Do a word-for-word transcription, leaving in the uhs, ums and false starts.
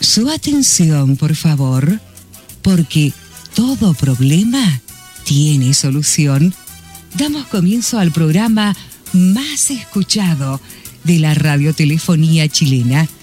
Su atención, por favor, porque todo problema tiene solución. Damos comienzo al programa más escuchado de la radiotelefonía chilena.